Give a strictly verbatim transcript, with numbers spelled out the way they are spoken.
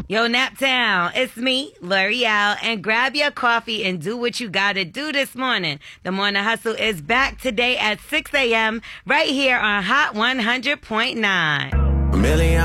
Yo, Naptown, it's me, L'Oreal, and grab your coffee and do what you gotta do this morning. The Morning Hustle is back today at six a.m. right here on Hot one hundred point nine. A million